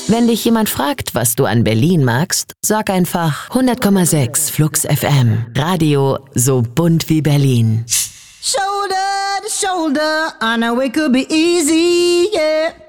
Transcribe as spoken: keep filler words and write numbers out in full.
Wenn dich jemand fragt, was du an Berlin magst, sag einfach hundert Komma sechs Flux F M. Radio so bunt wie Berlin. Shoulder to shoulder, I know it could be easy, yeah.